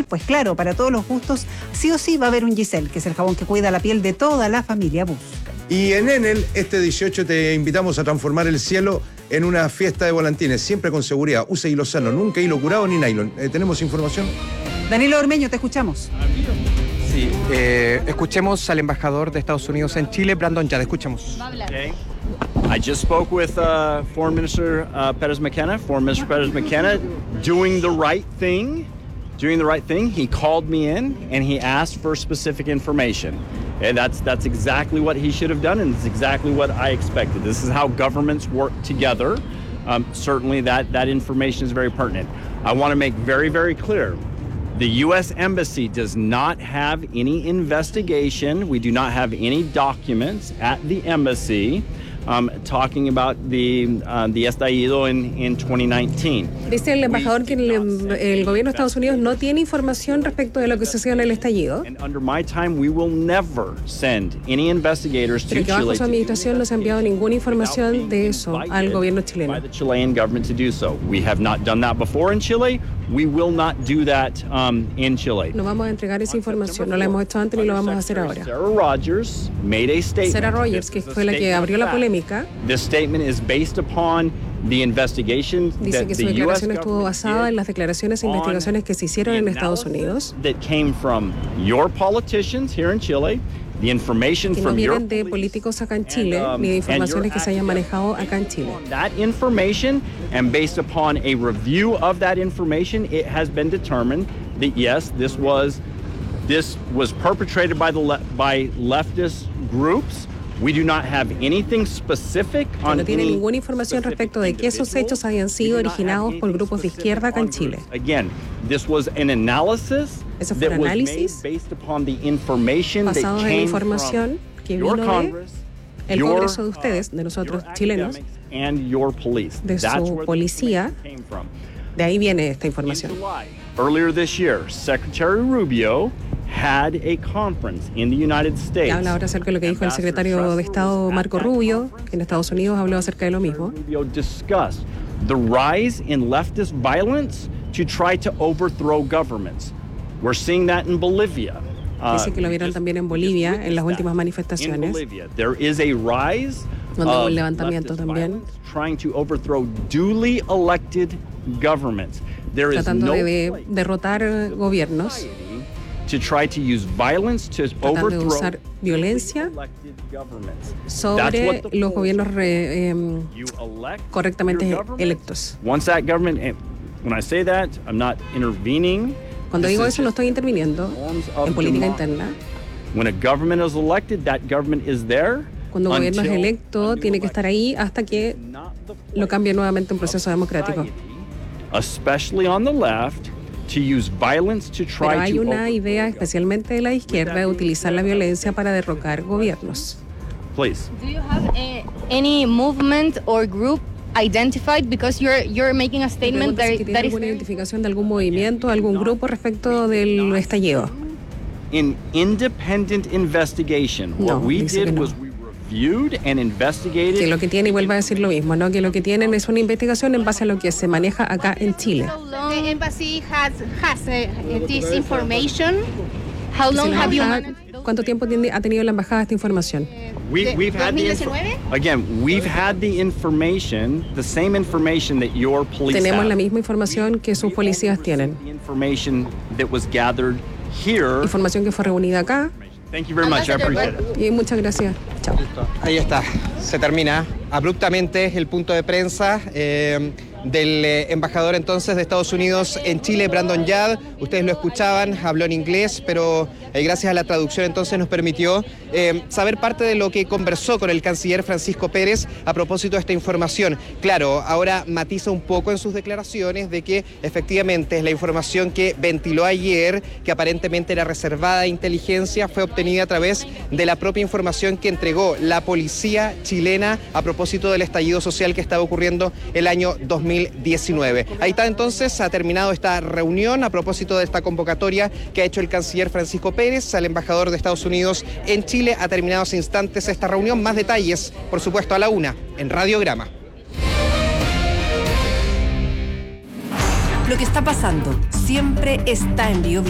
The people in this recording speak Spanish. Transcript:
Giselle, pues claro, para todos los gustos, sí o sí va a haber un Giselle, que es el jabón que cuida la piel de toda la familia Busca. Y en Enel, este 18 te invitamos a transformar el cielo en una fiesta de volantines, siempre con seguridad. Usa hilo sano, nunca hilo curado ni nylon. ¿Tenemos información? Danilo Ormeño, te escuchamos. Sí, escuchemos al embajador de Estados Unidos en Chile, Brandon Yad. Escuchemos. Okay. I just spoke with Foreign Minister Pérez McKenna. Foreign Minister Pérez McKenna doing the right thing. He called me in and he asked for specific information. And that's exactly what he should have done, and it's exactly what I expected. This is how governments work together. Certainly that information is very pertinent. I want to make very, very clear. The U.S. Embassy does not have any investigation. We do not have any documents at the embassy talking about the estallido in 2019. Dice el embajador que el gobierno de Estados Unidos no tiene información respecto de lo que sucedió en el estallido. And under my time, we will never send any investigators to Pero que bajo Chile su administración no se ha enviado ninguna información de eso al gobierno chileno. by the Chilean government to do so. We have not done that before in Chile. We will not do that in Chile. No vamos a entregar esa información, no la hemos hecho antes ni lo vamos a hacer ahora. Sarah Rogers made a statement. Sarah Rogers, que fue la que abrió la polémica, This statement is based upon the investigation dice that que the su U.S. declaración estuvo government basada en las declaraciones e on investigaciones que se hicieron en Estados Unidos, that came from your politicians here in Chile, the information que no from your vienen de políticos acá en Chile, ni de informaciones que se hayan manejado acá en Chile. That information, and based upon a review of that information, it has been determined that yes, this was perpetrated by leftist groups. We do not have anything specific on No tiene ninguna información respecto de que esos hechos hayan sido originados por grupos de izquierda acá en Chile. Again, this was an analysis Eso fue un análisis based upon the information that basado en la came información que from your vino de Congress, el your, Congreso de ustedes, de nosotros your chilenos, academics, and your police. de That's su where the policía. information came from. De ahí viene esta In información. July, earlier this year, Secretary Rubio had a conference in the United States. Y habla ahora acerca de lo que dijo el secretario de Estado Marco Rubio, que en Estados Unidos habló acerca de lo mismo. Rubio discussed the rise in leftist violence to try to overthrow governments. We're seeing that in Bolivia. Dice que lo vieron también en Bolivia, en las últimas In manifestaciones, Bolivia, there is a rise donde hubo of un levantamiento leftist también, violence trying to overthrow duly elected governments. There is tratando no de place derrotar gobiernos, to try to use violence to tratando de overthrow usar violencia elected governments. That's sobre what the los gobiernos You elect correctamente your government. electos. Once that government, and when I say that, I'm not intervening. Cuando This digo is eso no just estoy interviniendo forms of en política democracy. interna. When a government is elected, that government is there. Cuando un gobierno es until electo, a new tiene que estar ahí hasta que election. Not the lo cambie nuevamente un proceso democrático. society, especially on the left, to use violence to Pero try hay to una overthrow idea, government. especialmente de la izquierda, de utilizar la violencia para derrocar gobiernos. Please. Do you have any movement or group identified, because you're making a statement Pregunta si that tiene is alguna identificación de algún movimiento, algún grupo respecto del estallido. In independent investigation, No, what we dice que did no. was we reviewed and investigated. Que lo que tiene, y vuelvo a decir lo mismo, ¿no? Que lo que tienen es una investigación en base a lo que se maneja acá en Chile. The embassy has this information. How Si long la have you embajada- managed? ¿Cuánto tiempo ha tenido la embajada esta información? We've had the 2019? again, we've had the information, the same information that your police Tenemos la have. misma información que sus policías tienen. The information that was gathered here. Información que fue reunida acá. Thank you very much. I appreciate it. Y muchas gracias. Chao. Ahí está, se termina abruptamente el punto de prensa del embajador entonces de Estados Unidos en Chile, Brandon Yad. Ustedes lo escuchaban, habló en inglés, pero gracias a la traducción entonces nos permitió saber parte de lo que conversó con el canciller Francisco Pérez a propósito de esta información. Claro, ahora matiza un poco en sus declaraciones de que efectivamente es la información que ventiló ayer, que aparentemente era reservada a inteligencia, fue obtenida a través de la propia información que entregó la policía chilena a propósito del estallido social que estaba ocurriendo el año 2019. Ahí está entonces, ha terminado esta reunión a propósito de esta convocatoria que ha hecho el canciller Francisco Pérez al embajador de Estados Unidos en Chile. Ha terminado hace instantes esta reunión. Más detalles, por supuesto, a la 1 en Radiograma. Lo que está pasando siempre está en Bio